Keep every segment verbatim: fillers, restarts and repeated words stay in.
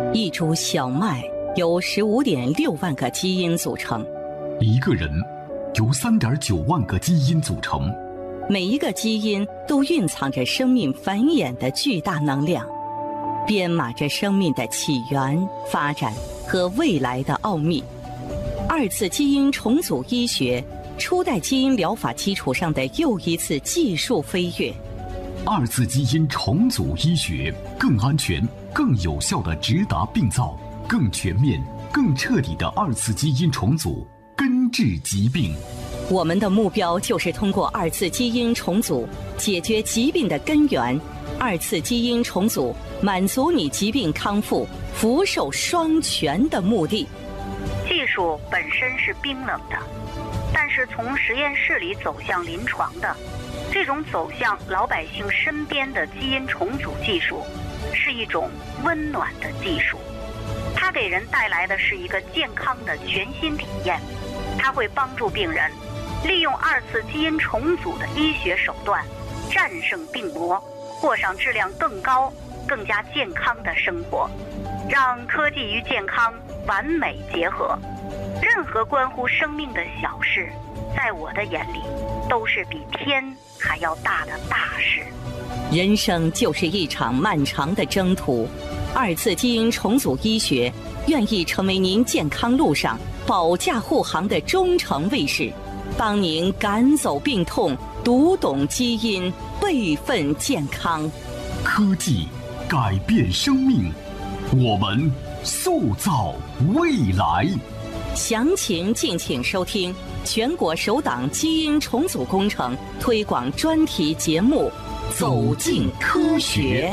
一株小麦由十五点六万个基因组成， 一个人由三点九万个基因组成， 每一个基因都蕴藏着生命繁衍的巨大能量，编码着生命的起源、发展和未来的奥秘。二次基因重组医学，初代基因疗法基础上的又一次技术飞跃。 二次基因重组医学更安全、更有效地直达病灶，更全面、更彻底的二次基因重组，根治疾病。 我们的目标就是通过二次基因重组解决疾病的根源。二次基因重组满足你疾病康复、福寿双全的目的。 技术本身是冰冷的，但是从实验室里走向临床的这种走向老百姓身边的基因重组技术，是一种温暖的技术。它给人带来的是一个健康的全新体验。它会帮助病人利用二次基因重组的医学手段，战胜病魔，过上质量更高、更加健康的生活，让科技与健康完美结合。任何关乎生命的小事，在我的眼里都是比天还要大的大事。 人生就是一场漫长的征途，二次基因重组医学愿意成为您健康路上保驾护航的忠诚卫士，帮您赶走病痛，读懂基因，备份健康。 科技改变生命，我们塑造未来。 详情敬请收听全国首档基因重组工程推广专题节目《走进科学》。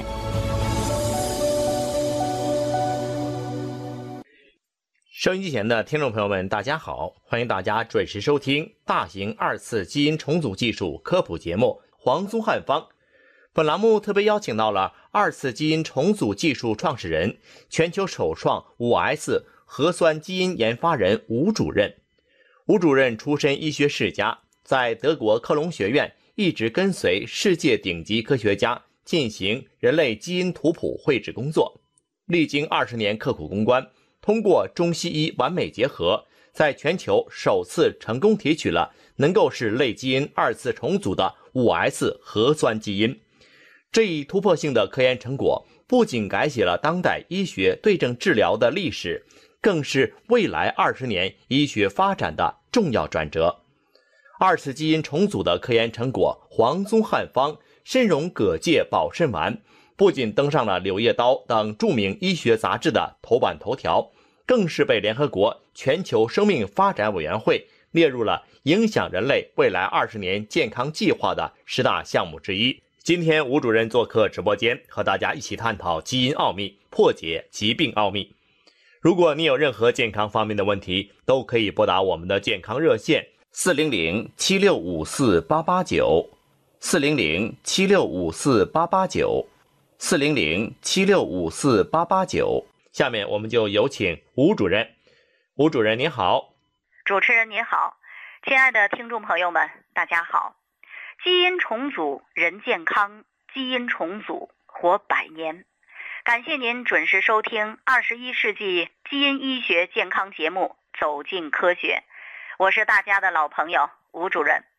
收音机前的听众朋友们，大家好，欢迎大家准时收听大型二次基因重组技术科普节目《黄宗汉方》。本栏目特别邀请到了二次基因重组技术创始人、全球首创 五 S 核酸基因研发人吴主任。吴主任出身医学世家，在德国科隆学院一直跟随世界顶级科学家进行人类基因图谱绘制工作，历经二十年刻苦攻关，通过中西医完美结合，在全球首次成功提取了能够使类基因二次重组的 五 S 核酸基因。这一突破性的科研成果不仅改写了当代医学对症治疗的历史，更是未来二十年医学发展的重要转折。二次基因重组的科研成果黄宗汉方参茸葛芥保肾丸，不仅登上了《柳叶刀》等著名医学杂志的头版头条，更是被联合国全球生命发展委员会列入了影响人类未来二十年健康计划的十大项目之一。今天吴主任做客直播间，和大家一起探讨基因奥秘，破解疾病奥秘。如果你有任何健康方面的问题，都可以拨打我们的健康热线四零零七六五四八八九 四零零七六五四八八九 四零零七六五四八八九。下面我们就有请吴主任。吴主任您好。 主持人您好，亲爱的听众朋友们大家好。基因重组人健康，基因重组活百年。感谢您准时收听二十一世纪基因医学健康节目《走进科学》，我是大家的老朋友吴主任。